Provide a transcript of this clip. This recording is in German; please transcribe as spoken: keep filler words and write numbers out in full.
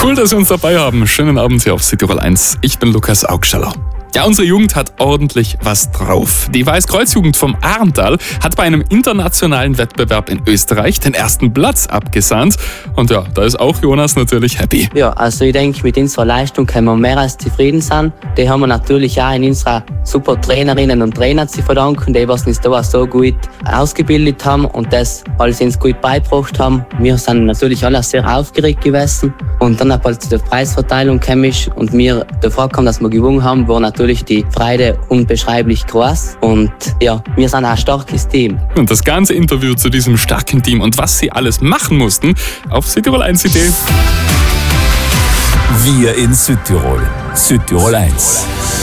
Cool, dass Sie uns dabei haben. Schönen Abend hier auf Südtirol eins. Ich bin Lukas Augsteller. Ja, unsere Jugend hat ordentlich was drauf. Die Weißkreuzjugend vom Arntal hat bei einem internationalen Wettbewerb in Österreich den ersten Platz abgesahnt. Und ja, da ist auch Jonas natürlich happy. Ja, also ich denke, mit unserer Leistung können wir mehr als zufrieden sein. Die haben wir natürlich auch in unserer super Trainerinnen und Trainer zu verdanken, die was uns da so gut ausgebildet haben und das alles uns gut beigebracht haben. Wir sind natürlich alle sehr aufgeregt gewesen. Und dann, als zu der Preisverteilung kam und wir davor kam, dass wir gewonnen haben, war natürlich die Freude unbeschreiblich groß. Und ja, wir sind ein starkes Team. Und das ganze Interview zu diesem starken Team und was sie alles machen mussten, auf Südtirol eins punkt de. Wir in Südtirol. Südtirol eins.